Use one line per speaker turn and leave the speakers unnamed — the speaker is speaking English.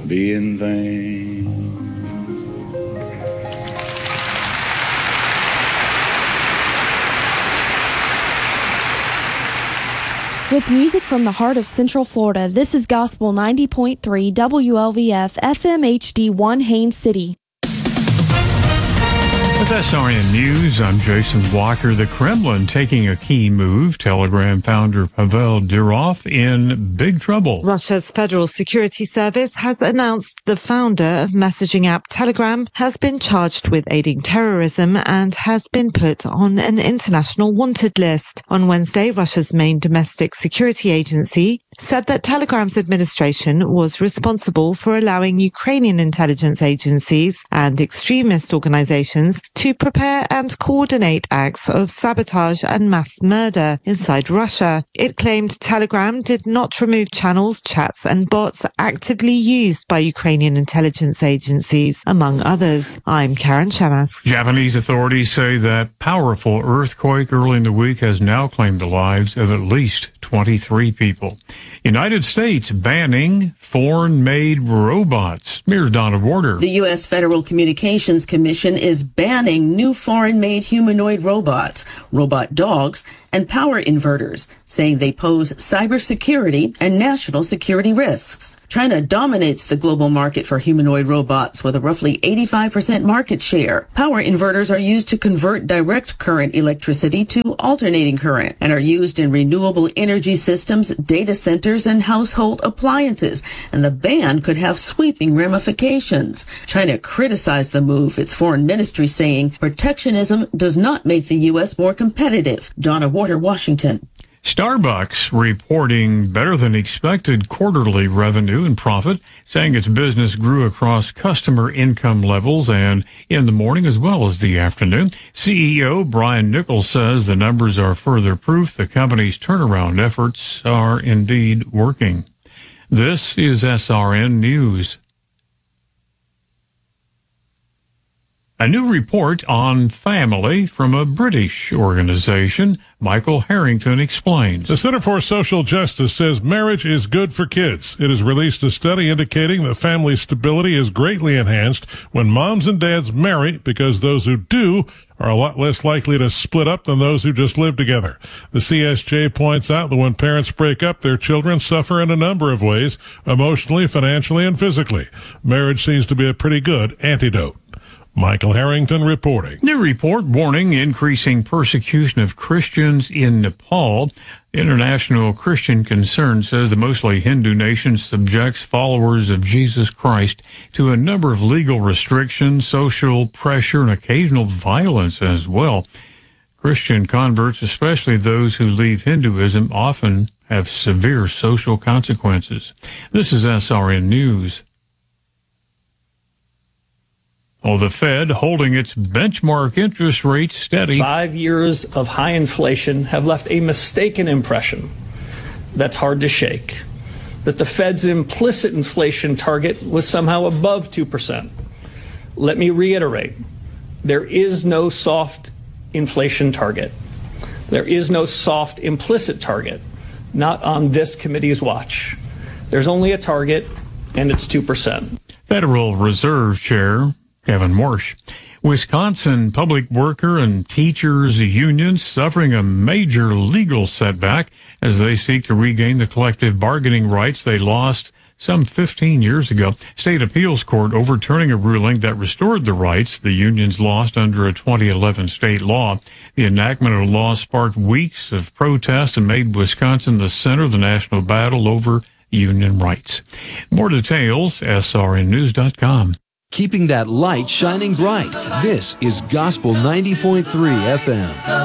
be in vain.
With music from the heart of Central Florida, this is Gospel 90.3 WLVF FM HD1 Haines City.
With SRN News, I'm Jason Walker. The Kremlin taking a key move. Telegram founder Pavel Durov in big trouble.
Russia's Federal Security Service has announced the founder of messaging app Telegram has been charged with aiding terrorism and has been put on an international wanted list. On Wednesday, Russia's main domestic security agency said that Telegram's administration was responsible for allowing Ukrainian intelligence agencies and extremist organizations to prepare and coordinate acts of sabotage and mass murder inside Russia. It claimed Telegram did not remove channels, chats and bots actively used by Ukrainian intelligence agencies, among others. I'm Karen Shamas.
Japanese authorities say that powerful earthquake early in the week has now claimed the lives of at least 23 people. United States banning foreign-made robots. Here's Donna Warder.
The U.S. Federal Communications Commission is banning new foreign-made humanoid robots, robot dogs, and power inverters, saying they pose cybersecurity and national security risks. China dominates the global market for humanoid robots with a roughly 85% market share. Power inverters are used to convert direct current electricity to alternating current and are used in renewable energy systems, data centers, and household appliances. And the ban could have sweeping ramifications. China criticized the move, its foreign ministry saying protectionism does not make the U.S. more competitive. Donna Warder, Washington.
Starbucks reporting better than expected quarterly revenue and profit, saying its business grew across customer income levels and in the morning as well as the afternoon. CEO Brian Nichols says the numbers are further proof the company's turnaround efforts are indeed working. This is SRN News. A new report on family from a British organization. Michael Harrington explains.
The Center for Social Justice says marriage is good for kids. It has released a study indicating that family stability is greatly enhanced when moms and dads marry because those who do are a lot less likely to split up than those who just live together. The CSJ points out that when parents break up, their children suffer in a number of ways, emotionally, financially, and physically. Marriage seems to be a pretty good antidote. Michael Harrington reporting.
New report warning increasing persecution of Christians in Nepal. International Christian Concern says the mostly Hindu nation subjects followers of Jesus Christ to a number of legal restrictions, social pressure, and occasional violence as well. Christian converts, especially those who leave Hinduism, often have severe social consequences. This is SRN News. The Fed holding its benchmark interest rate steady.
5 years of high inflation have left a mistaken impression that's hard to shake, that the Fed's implicit inflation target was somehow above 2%. Let me reiterate, there is no soft inflation target. There is no soft implicit target, not on this committee's watch. There's only a target, and it's 2%.
Federal Reserve Chair Kevin Warsh. Wisconsin public worker and teachers unions suffering a major legal setback as they seek to regain the collective bargaining rights they lost some 15 years ago. State appeals court overturning a ruling that restored the rights the unions lost under a 2011 state law. The enactment of the law sparked weeks of protests and made Wisconsin the center of the national battle over union rights. More details, srnnews.com.
Keeping that light shining bright. This is Gospel 90.3 FM.